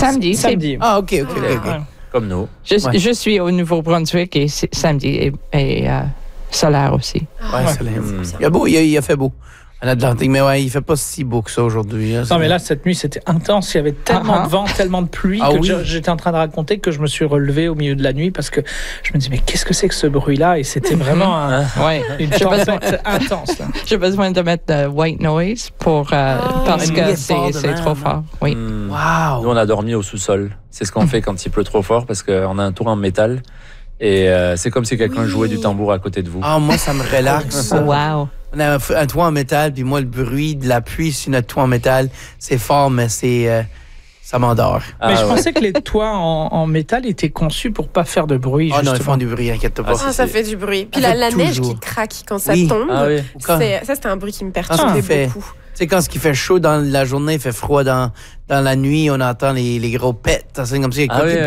Samedi. Ah, OK. Comme nous. Je suis au Nouveau-Brunswick et samedi est solaire aussi. Ouais, solaire. Il a fait beau. En Atlantique, mais ouais, il fait pas si beau que ça aujourd'hui. Là, non, mais là, cette nuit, c'était intense. Il y avait tellement de vent, tellement de pluie que j'étais en train de raconter que je me suis relevé au milieu de la nuit parce que je me disais, mais qu'est-ce que c'est que ce bruit-là? Et c'était vraiment une tempête intense. Là. J'ai besoin de mettre de white noise parce que c'est trop fort. Oui. Wow. Nous, on a dormi au sous-sol. C'est ce qu'on fait quand il pleut trop fort parce qu'on a un toit en métal. Et c'est comme si quelqu'un jouait du tambour à côté de vous. Ah, moi, ça me relaxe. Wow. On a un toit en métal, puis moi, le bruit de la pluie sur notre toit en métal, c'est fort, mais ça m'endort. Mais je pensais que les toits en métal étaient conçus pour pas faire de bruit. Ah non, ils font du bruit, inquiète-toi pas. Ça fait du bruit. Puis la neige qui craque quand ça tombe, ça, c'était un bruit qui me perturbait beaucoup. Tu sais, quand il fait chaud dans la journée, il fait froid dans la nuit, on entend les gros pets. C'est comme si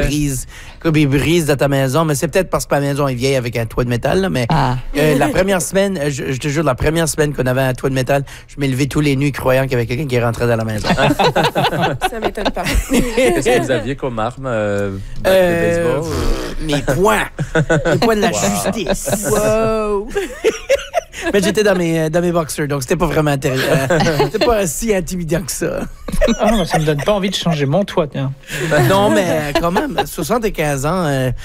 il brise dans ta maison. Mais c'est peut-être parce que ma maison est vieille avec un toit de métal. Là, mais la première semaine, je te jure, la première semaine qu'on avait un toit de métal, je m'ai levé tous les nuits croyant qu'il y avait quelqu'un qui rentrait dans la maison. Ça m'étonne pas. Qu'est-ce que vous aviez comme arme de baseball? Mes poings. Les poings de la justice. Wow! Mais j'étais dans mes boxers, donc c'était pas vraiment c'était pas si intimidant que ça. Ah non, ça me donne pas envie de changer mon toit, tiens. Non, mais quand même, 75 ans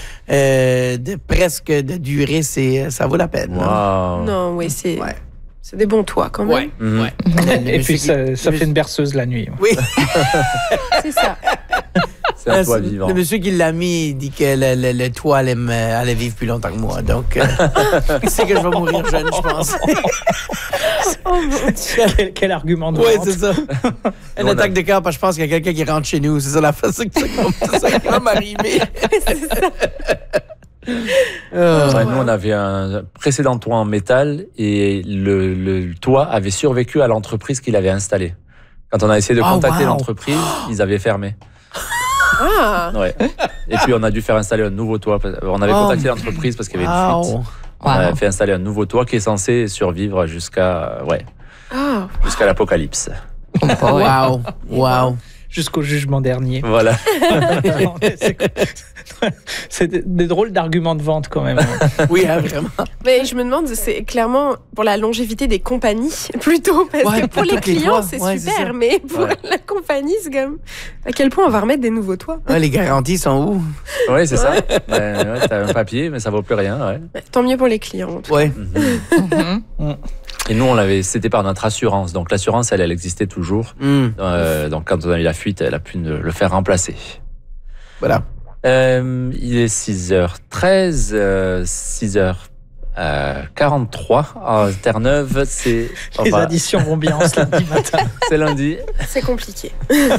de presque de durée, ça vaut la peine. Wow. Non, oui, c'est des bons toits quand même. Ouais. Et puis ça fait une berceuse la nuit. Oui. C'est ça. C'est un toit vivant. Le monsieur qui l'a mis, il dit que le toit allait vivre plus longtemps que moi. Donc, il sait que je vais mourir jeune, je pense. Oh mon Dieu. Quel argument de vente. Oui, c'est ça. Une attaque de cœur, parce que je pense qu'il y a quelqu'un qui rentre chez nous. C'est ça la façon que ça va m'arriver. C'est ça. Nous, on avait un précédent toit en métal et le toit avait survécu à l'entreprise qu'il avait installée. Quand on a essayé de contacter l'entreprise, ils avaient fermé. Ah. Ouais. Et puis on a dû faire installer un nouveau toit. On avait contacté l'entreprise parce qu'il y avait une fuite. On a fait installer un nouveau toit qui est censé survivre jusqu'à l'apocalypse. Wow. Jusqu'au jugement dernier. Voilà. C'est des drôles d'arguments de vente quand même. Oui, vraiment. Mais je me demande, c'est clairement pour la longévité des compagnies plutôt, parce que pour les clients, c'est super, mais pour la compagnie, c'est comme à quel point on va remettre des nouveaux toits. Ouais, les garanties sont où? Oui, c'est ça. T'as un papier, mais ça vaut plus rien. Ouais. Tant mieux pour les clients. Ouais. Et nous, c'était par notre assurance. Donc l'assurance, elle existait toujours. Donc quand on a eu la fuite, elle a pu le faire remplacer. Voilà. Il est 6h13, 6h43 à Terre-Neuve. Les additions vont bien ce lundi matin. C'est lundi. C'est compliqué.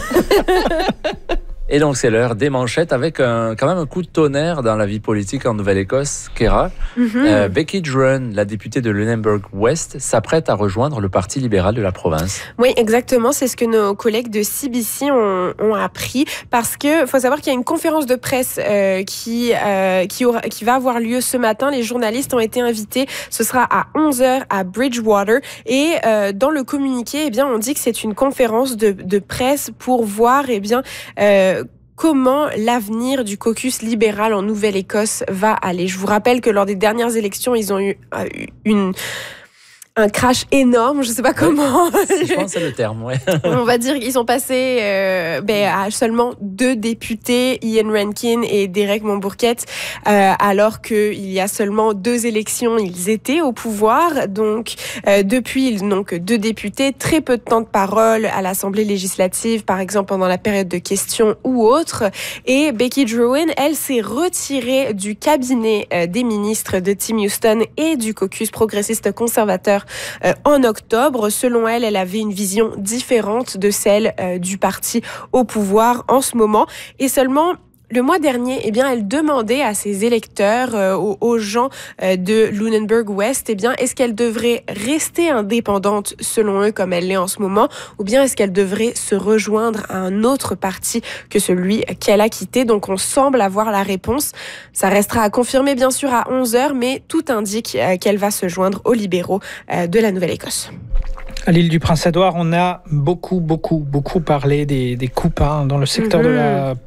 Et donc, c'est l'heure des manchettes avec quand même un coup de tonnerre dans la vie politique en Nouvelle-Écosse, Kéra. Becky Drouin, la députée de Lunenburg West, s'apprête à rejoindre le Parti libéral de la province. Oui, exactement. C'est ce que nos collègues de CBC ont appris. Parce que faut savoir qu'il y a une conférence de presse qui va avoir lieu ce matin. Les journalistes ont été invités. Ce sera à 11h à Bridgewater. Et dans le communiqué, on dit que c'est une conférence de presse pour voir, comment l'avenir du caucus libéral en Nouvelle-Écosse va aller. Je vous rappelle que lors des dernières élections, ils ont eu un crash énorme, je ne sais pas comment. Je pense que c'est le terme, ouais. On va dire qu'ils sont passés à seulement 2 députés, Ian Rankin et Derek Mombourquette, alors qu'il y a seulement 2 élections, ils étaient au pouvoir. Donc, depuis, ils n'ont que 2 députés, très peu de temps de parole à l'Assemblée législative, par exemple pendant la période de questions ou autre. Et Becky Drouin, elle s'est retirée du cabinet des ministres de Tim Houston et du caucus progressiste conservateur en octobre. Selon elle, elle avait une vision différente de celle du parti au pouvoir en ce moment. Et seulement le mois dernier, elle demandait à ses électeurs, aux gens de Lunenburg West, est-ce qu'elle devrait rester indépendante selon eux comme elle l'est en ce moment, ou bien est-ce qu'elle devrait se rejoindre à un autre parti que celui qu'elle a quitté. Donc on semble avoir la réponse. Ça restera à confirmer bien sûr à 11h, mais tout indique qu'elle va se joindre aux libéraux de la Nouvelle-Écosse. À l'île du Prince-Édouard, on a beaucoup parlé des coupes dans le secteur de la